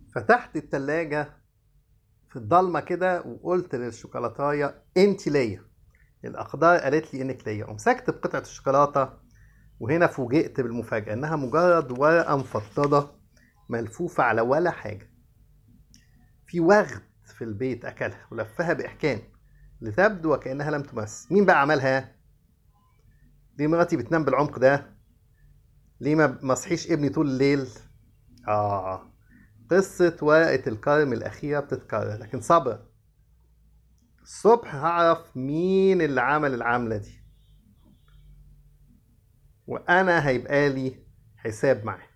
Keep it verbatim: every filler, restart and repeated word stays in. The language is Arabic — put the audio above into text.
فتحت التلاجة في الضلمة كده وقلت للشوكولاتاية انت ليا. الأقدار قالت لي انك ليا، ومسكت بقطعة الشوكولاتة. وهنا فوجئت بالمفاجأة انها مجرد ورقة مفضضة ملفوفة على ولا حاجة. في وغد في البيت أكلها ولفها بإحكام لتبدو وكأنها لم تمس. مين بقى عملها؟ ليه مراتي بتنام بالعمق ده؟ ليه ما مصحيش ابني طول الليل؟ آه، قصة ورقة الكرم الأخيرة بتتكرر، لكن صبر. الصبح هعرف مين اللي عمل العملة دي، وأنا هيبقى لي حساب معاه.